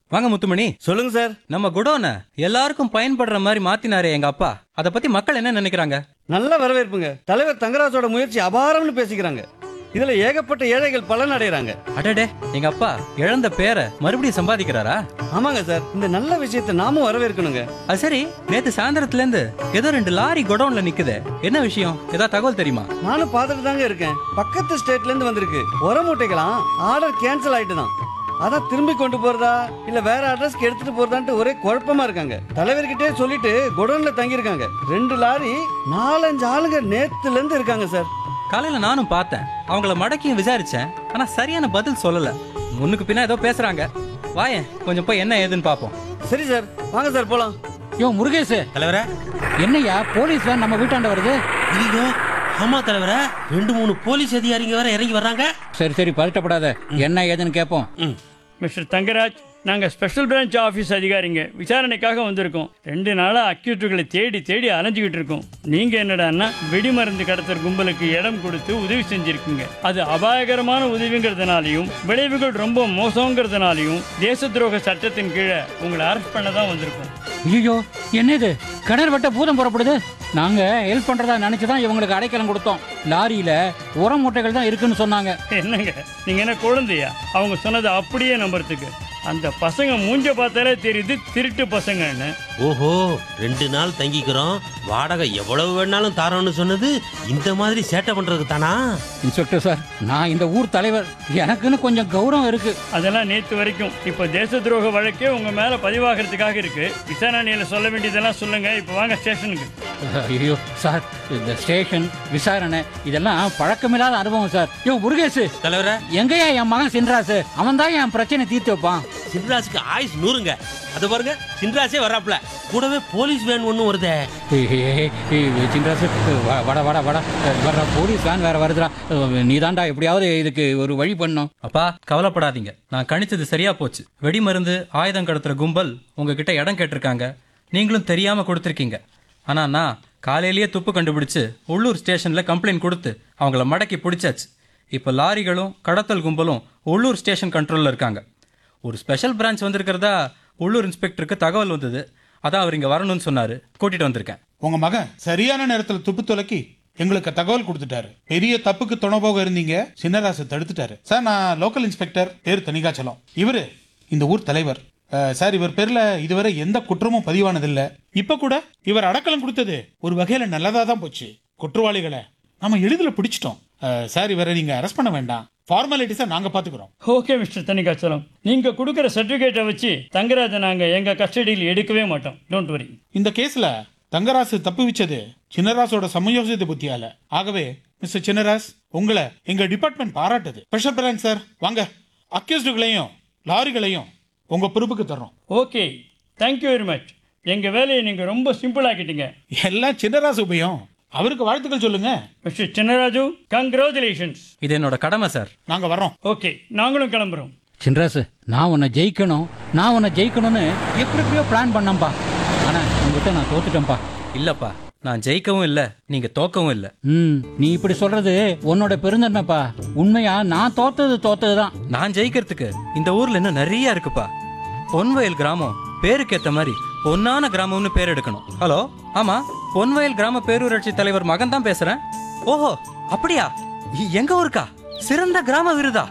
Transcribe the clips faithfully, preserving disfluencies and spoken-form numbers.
வாங்க முத்துமணி. சொல்லுங்க சார். நம்ம குடோனை எல்லாருக்கும் பயன்படுற மாதிரி மாத்தினாரே எங்க அப்பா, அத பத்தி மக்கள் என்ன நினைக்கிறாங்க? நல்ல வரவேற்புங்க. தலைவர் தங்கராஜோட முயற்சி அபாரம்னு பேசிக்கிறாங்க. இதுல ஏகப்பட்ட ஏழைகள் பலன் அடைகிறாங்க. அடடே, எங்க அப்பா இழந்த பேரை மறுபடியும் சம்பாதிக்கிறாரா? ஆமாங்க சார், இந்த நல்ல விஷயத்தை நாமும் வரவேற்கணுங்க. அது சரி, நேத்து சாயந்தரத்துல இருந்து ஏதோ ரெண்டு லாரி குடோன்ல நிக்குது, என்ன விஷயம்? ஏதாவது தகவல் தெரியுமா? நானும் பார்த்துட்டு தாங்க இருக்கேன். பக்கத்து ஸ்டேட்ல இருந்து வந்திருக்கு. உர மூட்டைகளாம் ஆர்டர் கேன்சல் ஆயிட்டு தான். அதான் திரும்பி கொண்டு போறதா இல்ல வேற அட்ரஸ்க்கு எடுத்துட்டு போறதான்ட்டு ஒரே குழப்பமா இருக்காங்க. தலைவர்கிட்டே சொல்லிட்டு குடோன்ல தங்கி இருக்காங்க. ரெண்டு லாரி நாலஞ்சு ஆளுங்க நேத்துல இருந்து இருக்காங்க சார். காலையில நானும் பார்த்தேன், அவங்கள மடக்கியும் விசாரிச்சேன், ஆனா சரியான பதில் சொல்லல. முன்னுக்கு பின்னா ஏதோ பேசுறாங்க. வாயேன் கொஞ்சம் போய் என்ன ஏதுன்னு பாப்போம். சரி சார், வாங்க சார் போலாம். யோ முருகேஷ், தலைவரே, என்னையா போலீஸ் வேன் நம்ம வீட்டாண்ட வருது? ஐயோ ஆமா தலைவரே, ரெண்டு மூணு போலீஸ் அதிகாரிங்க வேற இறங்கி வர்றாங்க. சரி சரி, பதட்டப்படாத, என்ன ஏதுன்னு கேட்போம். மிஸ்டர் தங்கராஜ், நாங்கள் ஸ்பெஷல் பிரான்ச் ஆஃபீஸ் அதிகாரிங்க, விசாரணைக்காக வந்திருக்கோம். ரெண்டு நாளாக அக்யூட்டுகளை தேடி தேடி அலைஞ்சிக்கிட்டு இருக்கோம். நீங்கள் என்னடான்னா வெடிமருந்து கடத்துற கும்பலுக்கு இடம் கொடுத்து உதவி செஞ்சுருக்கீங்க. அது அபாயகரமான உதவிங்கிறதுனாலையும் விளைவுகள் ரொம்ப மோசங்கிறதுனாலையும் தேச துரோக சட்டத்தின் கீழே உங்களை அரெஸ்ட் பண்ண தான் வந்திருக்கோம். ஐயோ, என்னது கிணறு வெட்ட பூதம் புறப்படுது? நாங்க ஹெல்ப் பண்றதா நினைச்சுதான் இவங்களுக்கு அடைக்கலம் கொடுத்தோம். லாரியில உர மூட்டைகள் தான் இருக்குன்னு சொன்னாங்க. என்னங்க நீங்கள் என்ன குழந்தையா? அவங்க சொன்னதை அப்படியே நம்புறதுக்கு? அந்த பசங்க மூஞ்ச பார்த்தாலே தெரியுது திருட்டு பசங்கன்னு. ஓஹோ, ரெண்டு நாள் தங்கிக்கிறோம், வாடகை எவ்வளவு வேணாலும் தாரோன்னு சொன்னது இந்த மாதிரி சேட்டை பண்றதுக்கு தானா? இன்ஸ்பெக்டர் சார், நான் இந்த ஊர் தலைவர், எனக்குன்னு கொஞ்சம் கௌரவம் இருக்கு. அதெல்லாம் நேற்று வரைக்கும். இப்போ தேச துரோக வழக்கே உங்கள் மேலே பதிவாகிறதுக்காக இருக்கு. விசாரணையில் சொல்ல வேண்டியதெல்லாம் சொல்லுங்க. இப்போ வாங்க ஸ்டேஷனுக்கு. ஐயோ சார், இந்த ஸ்டேஷன் விசாரணை இதெல்லாம் பழக்கமில்லாத அனுபவம் சார். யோ முருகேஷ் தலைவரே, எங்கயா என் மகன் சின்ராசு? அவன் தான் என் பிரச்சனை தீர்த்து வைப்பான். சின்ராசுக்கு ஆயுஸ் நூறுங்க. அது பாருங்க, சின்ராசே வர்றாப்ல, கூடவே போலீஸ் வேன் ஒன்னும் வருதே. சின்ராசு, வட வட வட வர்ற போலீஸ் வேன் வேற வருதுடா. நீதாண்டா எப்படியாவது இதுக்கு ஒரு வழி பண்ணும். அப்பா கவலைப்படாதீங்க, நான் கணிச்சது சரியா போச்சு. வெடி மருந்து ஆயுதம் கடத்துற கும்பல் உங்ககிட்ட இடம் கேட்டிருக்காங்க, நீங்களும் தெரியாம கொடுத்துருக்கீங்க. ஆனா நான் காலையிலேயே துப்பு கண்டுபிடிச்சு உள்ளூர் ஸ்டேஷன்ல கம்ப்ளைண்ட் கொடுத்து அவங்கள மடக்கி பிடிச்சாச்சு. இப்போ லாரிகளும் கடத்தல் கும்பலும் உள்ளூர் ஸ்டேஷன் கண்ட்ரோல்ல இருக்காங்க. ஒரு ஸ்பெஷல் பிரான்ச் வந்திருக்கிறதா உள்ளூர் இன்ஸ்பெக்டருக்கு தகவல் வந்தது. அதான் அவர் இங்க வரணும்னு சொன்னாரு, கூட்டிட்டு வந்திருக்கேன். உங்க மகன் சரியான நேரத்துல துப்பு துலக்கி எங்களுக்கு தகவல் கொடுத்துட்டாரு. பெரிய தப்புக்கு துணை போக இருந்தீங்க, சின்னராசு தடுத்துட்டாரு. சார், நான் லோக்கல் இன்ஸ்பெக்டர், பேர் தனிகாச்சலம். இவரு இந்த ஊர் தலைவர். சார், இவர் பேர்ல இதுவரை எந்த குற்றமும் பதிவானதில்லை. இப்ப கூட இவர் அடக்கலம் கொடுத்தது ஒரு வகையில நல்லதா தான் போச்சு. குற்றவாளிகளை நம்ம எளிதில் பிடிச்சிட்டோம். சார், இவரை நீங்க அரெஸ்ட் பண்ண வேண்டாம், ஃபார்மாலிட்டிஸை நாங்க பாத்துக்கிறோம். ஓகே மிஸ்டர் தனிகாச்சலம், நீங்கள் கொடுக்குற சர்டிஃபிகேட்டை வச்சு தங்கராஜை நாங்கள் எங்கள் கஸ்டடியில் எடுக்கவே மாட்டோம். Don't worry. இந்த கேஸ்ல தங்கராசு தப்பு வச்சது சின்னராசோட சமயோசித புத்தியால. ஆகவே மிஸ்டர் சின்னராஸ், உங்களை எங்க டிபார்ட்மெண்ட் பாராட்டுது. ஸ்பெஷல் பிரான்ச் சார், வாங்க அக்யூஸ்டுகளையும் லாரிகளையும் உங்க பொறுப்புக்கு தர்றோம். Okay, thank you very much. எங்கள் வேலையை நீங்கள் ரொம்ப சிம்பிள் ஆக்கிட்டீங்க. எல்லாம் சின்னராசு உபயம். அவருக்கு வாழ்த்துக்கள் சொல்லுங்க. Mister Chinnaraju, congratulations. இது என்னோட கடமை சார். நாங்க வர்றோம். ஓகே, நாங்களும் கிளம்புறோம். சின்ராசு, நான் உன்னை ஜெயிக்கணும், நான் உன்னை ஜெயிக்கணும்னு எப்படி எப்படியோ பிளான் பண்ணேன்ப்பா. ஆனா உங்ககிட்ட நான் தோத்துட்டேன்ப்பா. இல்லப்பா, நான் ஜெயிக்கவும் இல்லை, நீங்க தோக்கவும் இல்லை. ம் நீ இப்படி சொல்றது உன்னோட பெருந்தன்மைப்பா. உண்மையா நான் தோத்தது தோத்ததுதான். நான் ஜெயிக்கிறதுக்கு இந்த ஊர்ல இன்னும் நிறைய இருக்குப்பா. பொன்வயல் கிராமம் பேருக்கு ஏத்த மாதிரி பொன்னான கிராமம்னு பேர் எடுக்கணும். ஹலோ, ஆமா, பொன்வயல் கிராம பேரூராட்சி தலைவர் மகன் தான் பேசுறேன். ஓஹோ, அப்படியா? எங்க ஊருக்கா சிறந்த கிராம விருதா?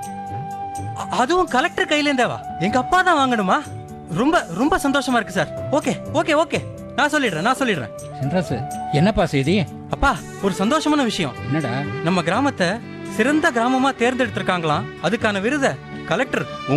அதுவும் கலெக்டர் கையிலேருந்தேவா? எங்க அப்பா தான் வாங்கணுமா? ரொம்ப ரொம்ப சந்தோஷமா இருக்கு சார். ஓகே ஓகே ஓகே, நான் சொல்லிடுறேன் நான் சொல்லிடுறேன் சின்ராசு, என்னப்பா செய்தி? அப்பா, ஒரு சந்தோஷமான விஷயம். என்னடா? நம்ம கிராமத்தை சிறந்த கிராமமா தேர்ந்தெடுத்திருக்காங்களாம். அதுக்கான விருதை கலெக்டர்